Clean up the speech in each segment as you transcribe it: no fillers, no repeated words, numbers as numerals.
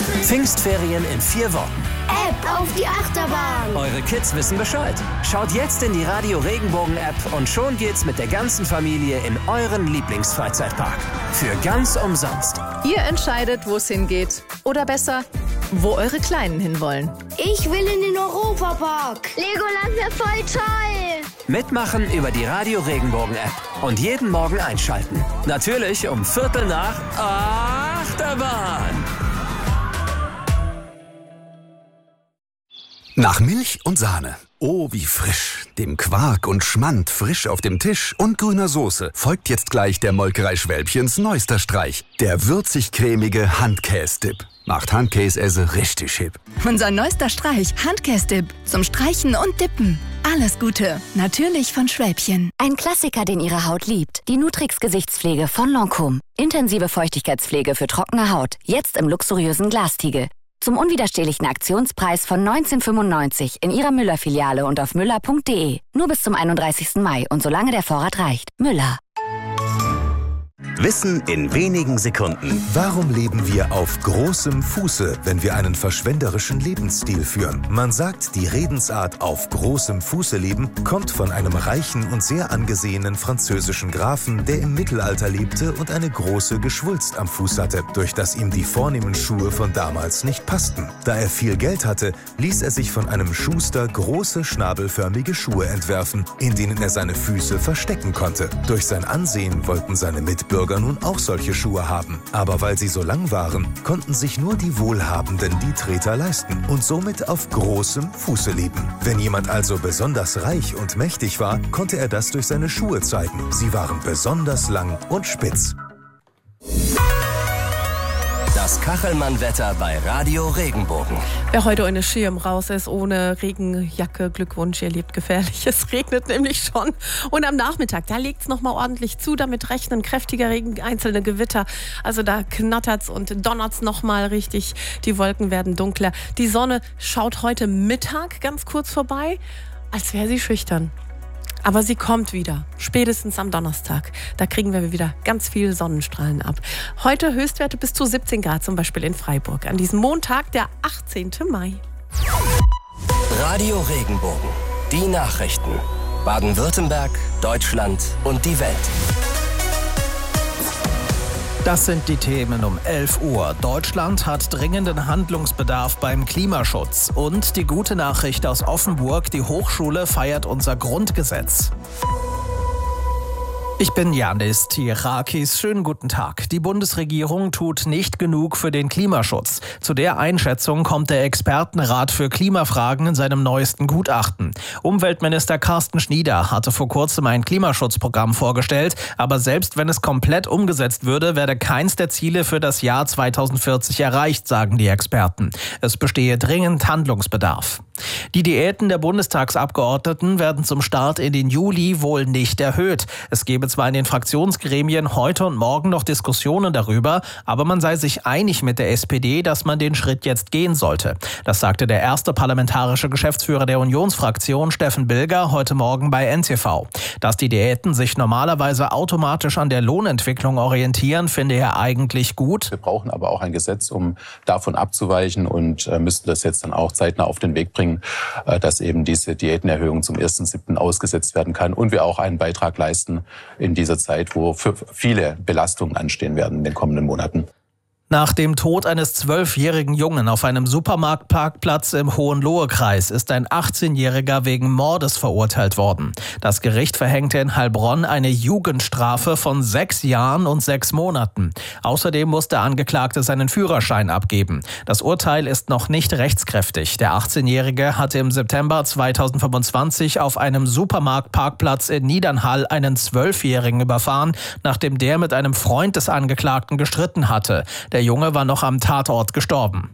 Pfingstferien in 4 Wochen. App auf die Achterbahn. Eure Kids wissen Bescheid. Schaut jetzt in die Radio Regenbogen App und schon geht's mit der ganzen Familie in euren Lieblingsfreizeitpark. Für ganz umsonst. Ihr entscheidet, wo es hingeht. Oder besser, wo eure Kleinen hinwollen. Ich will in den Europapark. Legoland wäre voll toll. Mitmachen über die Radio Regenbogen App. Und jeden Morgen einschalten. Natürlich um 7:45 Achterbahn. Nach Milch und Sahne. Oh, wie frisch. Dem Quark und Schmand frisch auf dem Tisch und grüner Soße folgt jetzt gleich der Molkerei Schwälbchens neuester Streich. Der würzig-cremige Handkäse-Dip. Macht Handkäse richtig hip. Unser neuester Streich, Handkäse-Dip. Zum Streichen und Dippen. Alles Gute. Natürlich von Schwälbchen. Ein Klassiker, den Ihre Haut liebt. Die Nutrix Gesichtspflege von Lancôme. Intensive Feuchtigkeitspflege für trockene Haut. Jetzt im luxuriösen Glastiegel. Zum unwiderstehlichen Aktionspreis von 19,95 in Ihrer Müller-Filiale und auf müller.de. Nur bis zum 31. Mai und solange der Vorrat reicht. Müller. Wissen in wenigen Sekunden. Warum leben wir auf großem Fuße, wenn wir einen verschwenderischen Lebensstil führen? Man sagt, die Redensart auf großem Fuße leben kommt von einem reichen und sehr angesehenen französischen Grafen, der im Mittelalter lebte und eine große Geschwulst am Fuß hatte, durch das ihm die vornehmen Schuhe von damals nicht passten. Da er viel Geld hatte, ließ er sich von einem Schuster große schnabelförmige Schuhe entwerfen, in denen er seine Füße verstecken konnte. Durch sein Ansehen wollten seine Mitbürger nun auch solche Schuhe haben. Aber weil sie so lang waren, konnten sich nur die Wohlhabenden die Treter leisten und somit auf großem Fuße leben. Wenn jemand also besonders reich und mächtig war, konnte er das durch seine Schuhe zeigen. Sie waren besonders lang und spitz. Das Kachelmann-Wetter bei Radio Regenbogen. Wer heute ohne Schirm raus ist, ohne Regenjacke, Glückwunsch, ihr lebt gefährlich. Es regnet nämlich schon. Und am Nachmittag, da legt es nochmal ordentlich zu. Damit rechnen kräftiger Regen, einzelne Gewitter. Also da knattert's und donnert's nochmal richtig. Die Wolken werden dunkler. Die Sonne schaut heute Mittag ganz kurz vorbei, als wäre sie schüchtern. Aber sie kommt wieder, spätestens am Donnerstag. Da kriegen wir wieder ganz viel Sonnenstrahlen ab. Heute Höchstwerte bis zu 17 Grad, zum Beispiel in Freiburg. An diesem Montag, der 18. Mai. Radio Regenbogen. Die Nachrichten. Baden-Württemberg, Deutschland und die Welt. Das sind die Themen um 11 Uhr. Deutschland hat dringenden Handlungsbedarf beim Klimaschutz. Und die gute Nachricht aus Offenburg, die Hochschule feiert unser Grundgesetz. Ich bin Janis Tirakis. Schönen guten Tag. Die Bundesregierung tut nicht genug für den Klimaschutz. Zu der Einschätzung kommt der Expertenrat für Klimafragen in seinem neuesten Gutachten. Umweltminister Carsten Schnieder hatte vor kurzem ein Klimaschutzprogramm vorgestellt, aber selbst wenn es komplett umgesetzt würde, werde keins der Ziele für das Jahr 2040 erreicht, sagen die Experten. Es bestehe dringend Handlungsbedarf. Die Diäten der Bundestagsabgeordneten werden zum Start in den Juli wohl nicht erhöht. Es gebe zwar in den Fraktionsgremien heute und morgen noch Diskussionen darüber, aber man sei sich einig mit der SPD, dass man den Schritt jetzt gehen sollte. Das sagte der erste parlamentarische Geschäftsführer der Unionsfraktion, Steffen Bilger, heute Morgen bei NTV. Dass die Diäten sich normalerweise automatisch an der Lohnentwicklung orientieren, finde er eigentlich gut. Wir brauchen aber auch ein Gesetz, um davon abzuweichen und müssten das jetzt dann auch zeitnah auf den Weg bringen, dass eben diese Diätenerhöhung zum 1.7. ausgesetzt werden kann und wir auch einen Beitrag leisten in dieser Zeit, wo für viele Belastungen anstehen werden in den kommenden Monaten. Nach dem Tod eines 12-jährigen Jungen auf einem Supermarktparkplatz im Hohenlohe-Kreis ist ein 18-Jähriger wegen Mordes verurteilt worden. Das Gericht verhängte in Heilbronn eine Jugendstrafe von 6 Jahren und 6 Monaten. Außerdem muss der Angeklagte seinen Führerschein abgeben. Das Urteil ist noch nicht rechtskräftig. Der 18-Jährige hatte im September 2025 auf einem Supermarktparkplatz in Niedernhall einen 12-Jährigen überfahren, nachdem der mit einem Freund des Angeklagten gestritten hatte. Der Junge war noch am Tatort gestorben.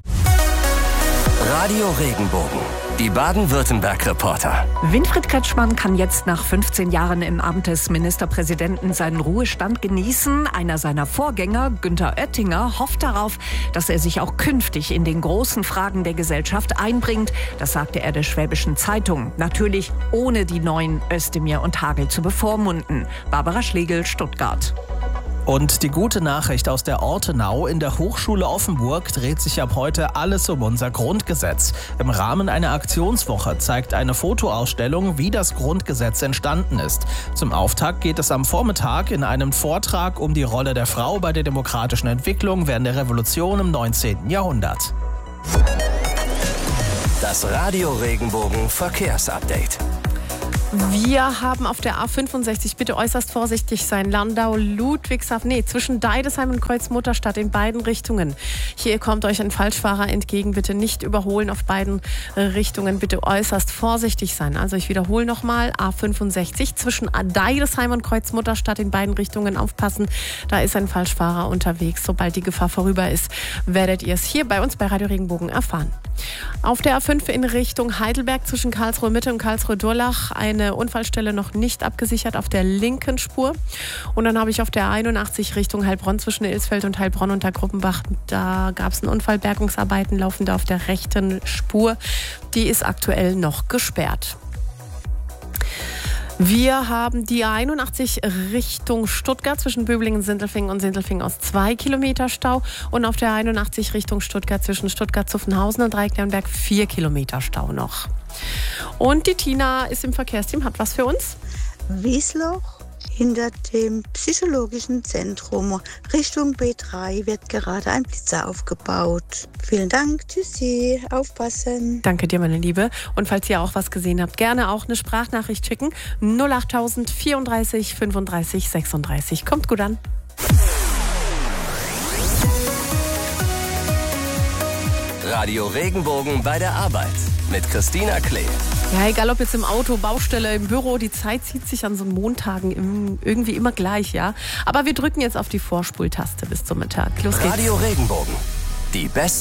Radio Regenbogen. Die Baden-Württemberg-Reporter. Winfried Kretschmann kann jetzt nach 15 Jahren im Amt des Ministerpräsidenten seinen Ruhestand genießen. Einer seiner Vorgänger, Günther Oettinger, hofft darauf, dass er sich auch künftig in den großen Fragen der Gesellschaft einbringt. Das sagte er der Schwäbischen Zeitung. Natürlich ohne die neuen Özdemir und Hagel zu bevormunden. Barbara Schlegel, Stuttgart. Und die gute Nachricht aus der Ortenau: In der Hochschule Offenburg dreht sich ab heute alles um unser Grundgesetz. Im Rahmen einer Aktionswoche zeigt eine Fotoausstellung, wie das Grundgesetz entstanden ist. Zum Auftakt geht es am Vormittag in einem Vortrag um die Rolle der Frau bei der demokratischen Entwicklung während der Revolution im 19. Jahrhundert. Das Radio Regenbogen Verkehrsupdate. Wir haben auf der A65, bitte äußerst vorsichtig sein, Landau-Ludwigshafen, zwischen Deidesheim und Kreuz-Mutterstadt in beiden Richtungen. Hier kommt euch ein Falschfahrer entgegen, bitte nicht überholen auf beiden Richtungen, bitte äußerst vorsichtig sein. Also ich wiederhole nochmal, A65 zwischen Deidesheim und Kreuz-Mutterstadt in beiden Richtungen aufpassen, da ist ein Falschfahrer unterwegs. Sobald die Gefahr vorüber ist, werdet ihr es hier bei uns bei Radio Regenbogen erfahren. Auf der A5 in Richtung Heidelberg zwischen Karlsruhe Mitte und Karlsruhe Durlach eine Unfallstelle noch nicht abgesichert auf der linken Spur. Und dann habe ich auf der 81 Richtung Heilbronn zwischen Ilsfeld und Heilbronn unter Gruppenbach, da gab es einen Unfall, Bergungsarbeiten laufen da auf der rechten Spur. Die ist aktuell noch gesperrt. Wir haben die A81 Richtung Stuttgart zwischen Böblingen-Sindelfingen und Sindelfingen aus 2 Kilometer Stau und auf der 81 Richtung Stuttgart zwischen Stuttgart-Zuffenhausen und Reiknernberg 4 Kilometer Stau noch. Und die Tina ist im Verkehrsteam, hat was für uns. Wiesloch hinter dem psychologischen Zentrum Richtung B3 wird gerade ein Blitzer aufgebaut. Vielen Dank, tschüssi, aufpassen. Danke dir, meine Liebe. Und falls ihr auch was gesehen habt, gerne auch eine Sprachnachricht schicken. 08000 34 35 36. Kommt gut an. Radio Regenbogen bei der Arbeit mit Christina Klee. Ja, egal ob jetzt im Auto, Baustelle, im Büro, die Zeit zieht sich an so Montagen irgendwie immer gleich, ja. Aber wir drücken jetzt auf die Vorspultaste bis zum Mittag. Los geht's. Radio Regenbogen, die beste